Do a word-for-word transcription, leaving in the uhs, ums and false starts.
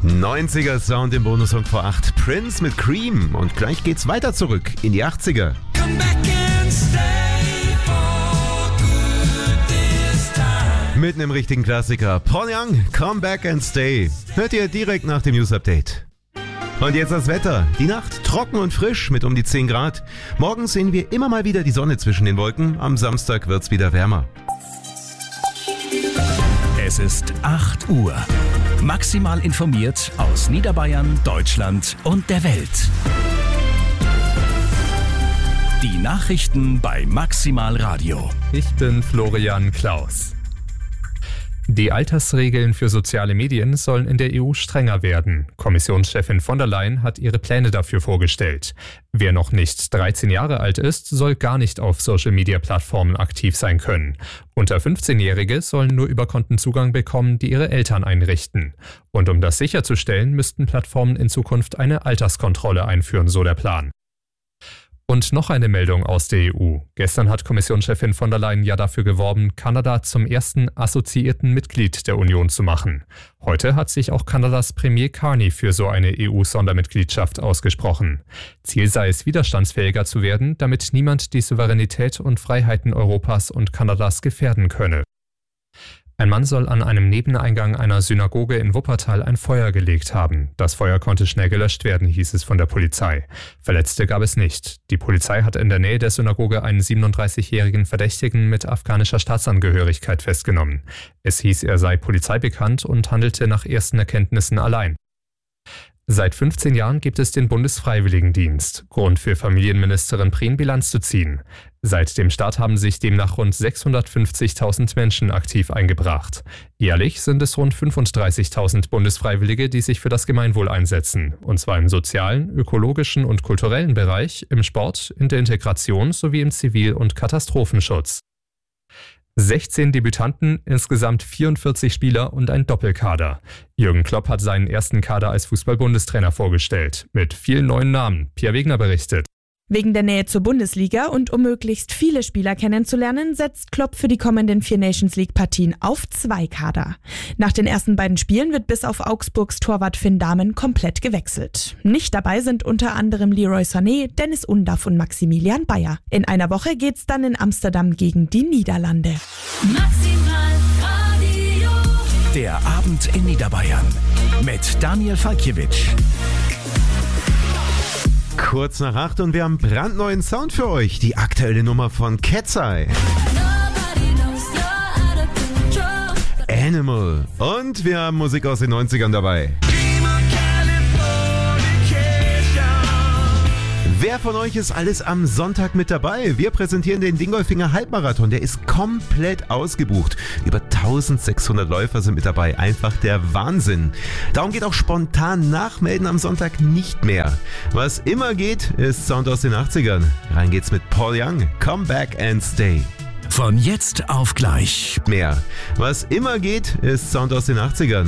neunziger Sound im Bonussong vor acht. Prince mit Cream. Und gleich geht's weiter zurück in die achtziger. Come back and stay for good this time. Mit einem richtigen Klassiker. Paul Young, Come Back and Stay. Hört ihr direkt nach dem News-Update. Und jetzt das Wetter. Die Nacht trocken und frisch mit um die zehn Grad. Morgens sehen wir immer mal wieder die Sonne zwischen den Wolken. Am Samstag wird's wieder wärmer. Es ist acht Uhr. Maximal informiert aus Niederbayern, Deutschland und der Welt. Die Nachrichten bei Maximal Radio. Ich bin Florian Klaus. Die Altersregeln für soziale Medien sollen in der E U strenger werden. Kommissionschefin von der Leyen hat ihre Pläne dafür vorgestellt. Wer noch nicht dreizehn Jahre alt ist, soll gar nicht auf Social-Media-Plattformen aktiv sein können. Unter fünfzehnjährige sollen nur über Konten Zugang bekommen, die ihre Eltern einrichten. Und um das sicherzustellen, müssten Plattformen in Zukunft eine Alterskontrolle einführen, so der Plan. Und noch eine Meldung aus der E U. Gestern hat Kommissionschefin von der Leyen ja dafür geworben, Kanada zum ersten assoziierten Mitglied der Union zu machen. Heute hat sich auch Kanadas Premier Carney für so eine E U-Sondermitgliedschaft ausgesprochen. Ziel sei es, widerstandsfähiger zu werden, damit niemand die Souveränität und Freiheiten Europas und Kanadas gefährden könne. Ein Mann soll an einem Nebeneingang einer Synagoge in Wuppertal ein Feuer gelegt haben. Das Feuer konnte schnell gelöscht werden, hieß es von der Polizei. Verletzte gab es nicht. Die Polizei hat in der Nähe der Synagoge einen siebenunddreißigjährigen Verdächtigen mit afghanischer Staatsangehörigkeit festgenommen. Es hieß, er sei polizeibekannt und handelte nach ersten Erkenntnissen allein. Seit fünfzehn Jahren gibt es den Bundesfreiwilligendienst. Grund für Familienministerin Prien, Bilanz zu ziehen. Seit dem Start haben sich demnach rund sechshundertfünfzigtausend Menschen aktiv eingebracht. Jährlich sind es rund fünfunddreißigtausend Bundesfreiwillige, die sich für das Gemeinwohl einsetzen. Und zwar im sozialen, ökologischen und kulturellen Bereich, im Sport, in der Integration sowie im Zivil- und Katastrophenschutz. sechzehn Debütanten, insgesamt vierundvierzig Spieler und ein Doppelkader. Jürgen Klopp hat seinen ersten Kader als Fußball-Bundestrainer vorgestellt. Mit vielen neuen Namen. Pia Wegner berichtet. Wegen der Nähe zur Bundesliga und um möglichst viele Spieler kennenzulernen, setzt Klopp für die kommenden vier Nations-League-Partien auf zwei Kader. Nach den ersten beiden Spielen wird bis auf Augsburgs Torwart Finn Dahmen komplett gewechselt. Nicht dabei sind unter anderem Leroy Sané, Dennis Undaff und Maximilian Bayer. In einer Woche geht's dann in Amsterdam gegen die Niederlande. Maximal Radio. Der Abend in Niederbayern mit Daniel Falkiewicz. Kurz nach acht und wir haben brandneuen Sound für euch. Die aktuelle Nummer von Cat's Eye. Nobody knows you're out of control. Animal. Und wir haben Musik aus den neunzigern dabei. Dream of Californication. Wer von euch ist alles am Sonntag mit dabei? Wir präsentieren den Dingolfinger Halbmarathon. Der ist komplett ausgebucht. Über eintausendsechshundert Läufer sind mit dabei. Einfach der Wahnsinn. Darum geht auch spontan nachmelden am Sonntag nicht mehr. Was immer geht, ist Sound aus den achtzigern. Rein geht's mit Paul Young. Come Back and Stay. Von jetzt auf gleich. Mehr. Was immer geht, ist Sound aus den achtzigern.